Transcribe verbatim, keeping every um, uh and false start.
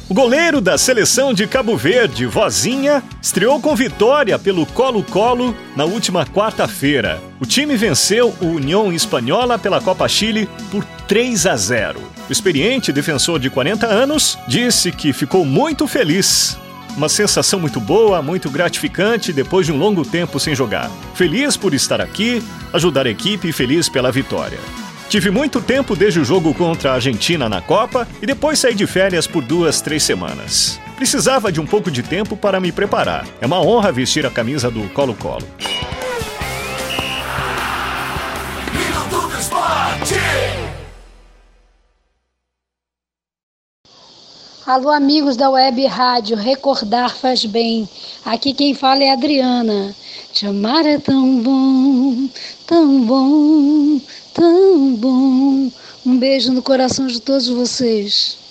O goleiro da seleção de Cabo Verde, Vozinha, estreou com vitória pelo Colo-Colo na última quarta-feira. O time venceu o União Espanhola pela Copa Chile por três a zero. O experiente defensor de quarenta anos disse que ficou muito feliz. Uma sensação muito boa, muito gratificante depois de um longo tempo sem jogar. Feliz por estar aqui, ajudar a equipe e feliz pela vitória. Tive muito tempo desde o jogo contra a Argentina na Copa e depois saí de férias por duas, três semanas. Precisava de um pouco de tempo para me preparar. É uma honra vestir a camisa do Colo-Colo. Alô, amigos da Web Rádio, recordar faz bem. Aqui quem fala é a Adriana. Te amar é tão bom, tão bom, tão bom. Um beijo no coração de todos vocês.